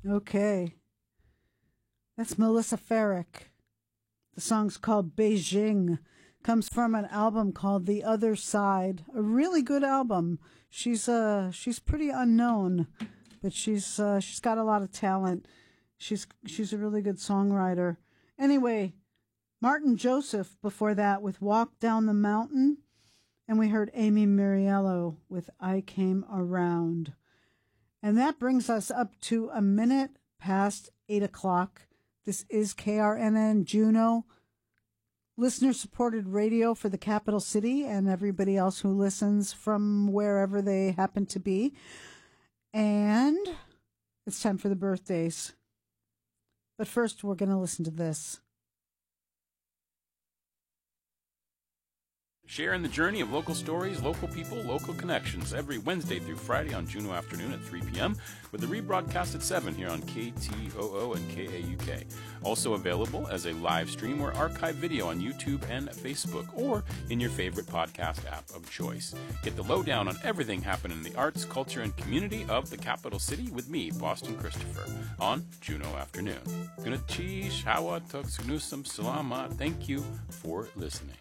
Okay. That's Melissa Farrick. The song's called Beijing. Comes from an album called The Other Side. A really good album. She's pretty unknown, but she's got a lot of talent. She's a really good songwriter. Anyway, Martin Joseph before that with Walk Down the Mountain, and we heard Amy Muriello with I Came Around. And that brings us up to a minute past 8 o'clock. This is KRNN Juneau, listener-supported radio for the capital city and everybody else who listens from wherever they happen to be. And it's time for the birthdays. But first, we're going to listen to this. Share in the journey of local stories, local people, local connections every Wednesday through Friday on Juneau Afternoon at 3 p.m. with a rebroadcast at 7 here on KTOO and KAUK. Also available as a live stream or archive video on YouTube and Facebook or in your favorite podcast app of choice. Get the lowdown on everything happening in the arts, culture, and community of the capital city with me, Boston Christopher, on Juneau Afternoon. Gunachish, Hawa, Tuksunusam, Salama. Thank you for listening.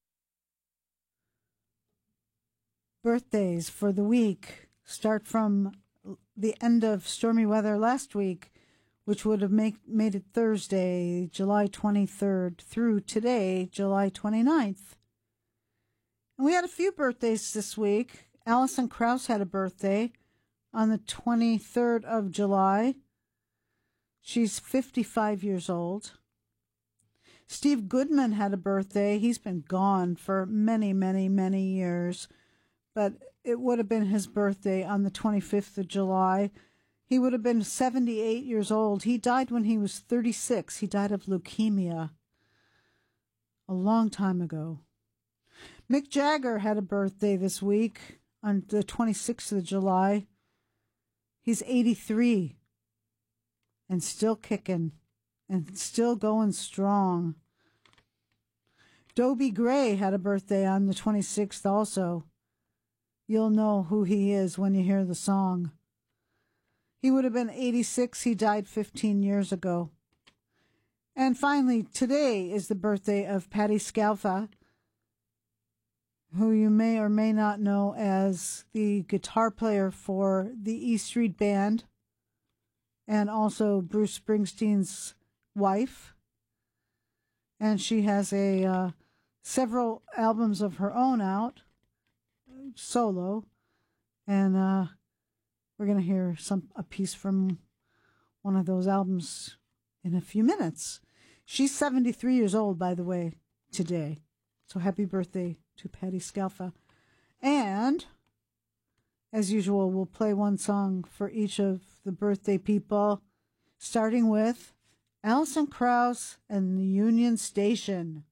Birthdays for the week start from the end of stormy weather last week, which would have made it Thursday, July 23rd, through today, July 29th. And we had a few birthdays this week. Alison Krauss had a birthday on the 23rd of July. She's 55 years old. Steve Goodman had a birthday. He's been gone for many, many, many years. But it would have been his birthday on the 25th of July. He would have been 78 years old. He died when he was 36. He died of leukemia a long time ago. Mick Jagger had a birthday this week on the 26th of July. He's 83 and still kicking and still going strong. Dobie Gray had a birthday on the 26th also. You'll know who he is when you hear the song. He would have been 86. He died 15 years ago. And finally, today is the birthday of Patti Scialfa, who you may or may not know as the guitar player for the E Street Band and also Bruce Springsteen's wife. And she has several albums of her own out, solo, and we're going to hear a piece from one of those albums in a few minutes. She's 73 years old, by the way, today. So happy birthday to Patti Scialfa. And, as usual, we'll play one song for each of the birthday people, starting with Alison Krauss and the Union Station.